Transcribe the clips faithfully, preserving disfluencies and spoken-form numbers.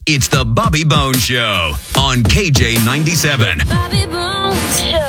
It's the Bobby Bones Show on K J ninety-seven. Bobby Bones Show.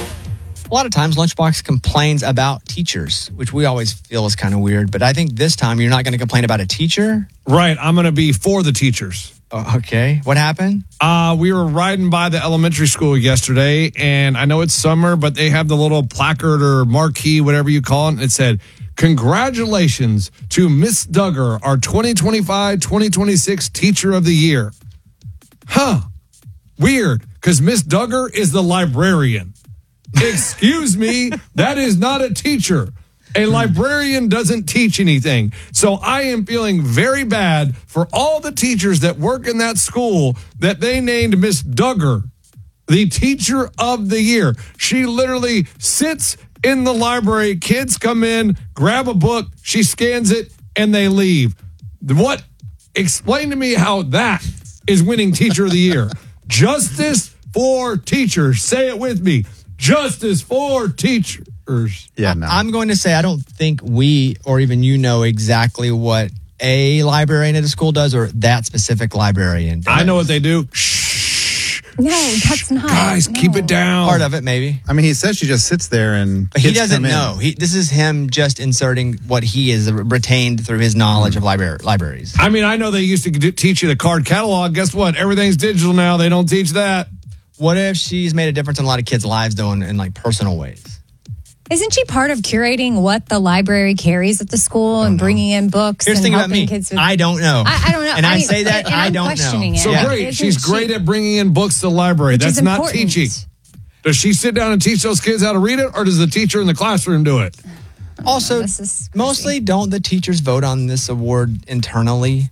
A lot of times, Lunchbox complains about teachers, which we always feel is kind of weird. But I think this time you're not going to complain about a teacher. Right. I'm going to be for the teachers. Oh, okay. What happened? Uh, we were riding by the elementary school yesterday, and I know it's summer, but they have the little placard or marquee, whatever you call it. And it said, "Congratulations to Miss Duggar, our twenty twenty-five twenty twenty-six Teacher of the Year." Huh. Weird, because Miss Duggar is the librarian. Excuse me, that is not a teacher. A librarian doesn't teach anything. So I am feeling very bad for all the teachers that work in that school that they named Miss Duggar the Teacher of the Year. She literally sits in the library. Kids come in, grab a book, she scans it, and they leave. What? Explain to me how that is winning Teacher of the Year. Justice for teachers. Say it with me. Justice for teachers. Yeah, no. I'm going to say I don't think we or even you know exactly what a librarian at a school does or that specific librarian does. I know what they do. Shh. No, that's not. Guys, no. keep it down. Part of it, maybe. I mean, he says she just sits there and But he kids doesn't come in. know. He, this is him just inserting what he has retained through his knowledge of libra- libraries. I mean, I know they used to do, teach you the card catalog. Guess what? Everything's digital now. They don't teach that. What if she's made a difference in a lot of kids' lives, though, in, in like personal ways? Isn't she part of curating what the library carries at the school and bringing in books Here's the and thing about helping me. kids with... I don't know. I, I don't know. And I, mean, say that, and I I'm don't questioning know. it. So Yeah. great. Isn't She's she- great at bringing in books to the library. Which That's is not important. teaching. Does she sit down and teach those kids how to read it, or does the teacher in the classroom do it? Also, This is crazy. mostly don't the teachers vote on this award internally?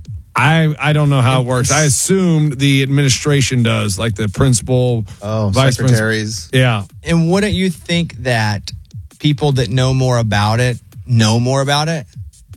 I, I don't know how it works. I assume the administration does, like the principal, Oh, vice principal. secretaries. Yeah. And wouldn't you think that people that know more about it know more about it?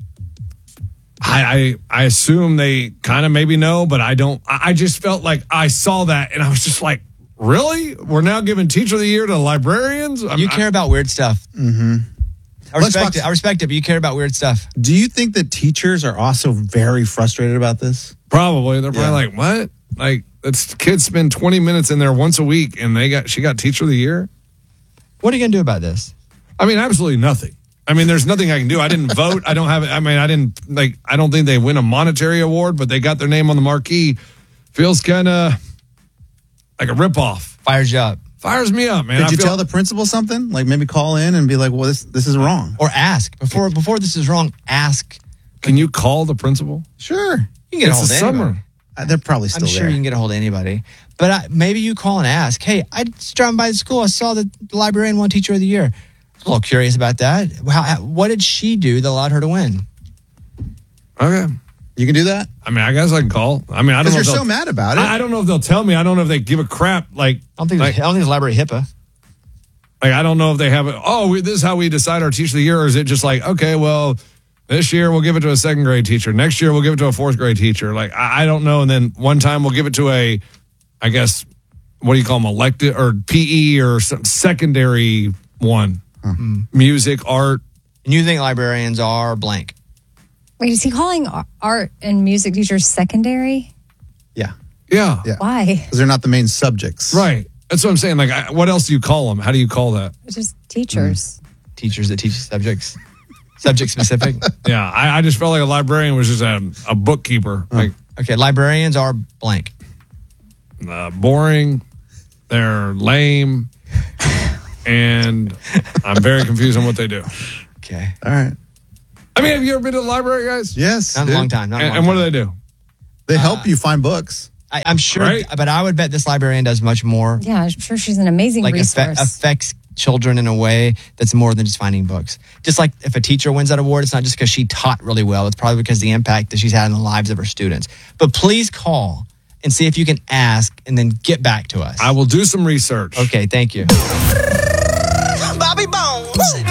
I, I I assume they kind of maybe know, but I don't. I, I just felt like I saw that and I was just like, really? We're now giving Teacher of the Year to librarians? I'm, You care about weird stuff. Mm-hmm. I respect Lunchbox- it. I respect it, but you care about weird stuff. Do you think that teachers are also very frustrated about this? Probably. They're probably Yeah. like, what? Like, it's kids spend twenty minutes in there once a week and they got she got Teacher of the Year? What are you going to do about this? I mean, absolutely nothing. I mean, there's nothing I can do. I didn't vote. I don't have it. I mean, I didn't, like, I don't think they win a monetary award, but they got their name on the marquee. Feels kind of like a ripoff. Fires you up. Fires me up, man. Did I you feel- tell the principal something? Like maybe call in and be like, well, this this is wrong. Or ask. Before before this is wrong, ask. Can you call the principal? Sure. You can get It's a hold the of summer. anybody. Uh, they're probably still I'm sure there. you can get a hold of anybody. But I, maybe you call and ask, hey, I just driving by the school. I saw that the librarian won Teacher of the Year. I was a little curious about that. How, how, what did she do that allowed her to win? Okay. You can do that? I mean, I guess I can call. I mean, I don't Because know. you're if so they'll- mad about it. I, I don't know if they'll tell me. I don't know if they give a crap. Like, I don't think, like, I don't think it's library HIPAA. like I don't know if they have it. Oh, we, this is how we decide our Teacher of the Year. Or is it just like, okay, well, this year we'll give it to a second grade teacher. Next year we'll give it to a fourth grade teacher. Like, I, I don't know. And then one time we'll give it to a, I guess, what do you call them, elected or P E or some secondary one. Mm-hmm. Music, art. And you think librarians are blank? Wait, is he calling art and music teachers secondary? Yeah. Yeah. Yeah. Why? Because they're not the main subjects. Right. That's what I'm saying. Like, I, what else do you call them? How do you call that? It's just teachers. Teachers that teach subjects, subject specific. Yeah. I, I just felt like a librarian was just a, a bookkeeper. Like, Okay, librarians are blank. uh, boring. They're lame. And I'm very confused on what they do. Okay, All right. I mean, have you ever been to the library, guys? Yes. not in dude. a long time. Not in a And, long and what time. do they do? They help you find books. I, I'm sure, Right? but I would bet this librarian does much more. Yeah, I'm sure she's an amazing Like resource. affe- affects children in a way that's more than just finding books. Just like if a teacher wins that award, it's not just because she taught really well. It's probably because of the impact that she's had in the lives of her students. But please call and see if you can ask and then get back to us. I will do some research. Okay, thank you. Bobby Bones.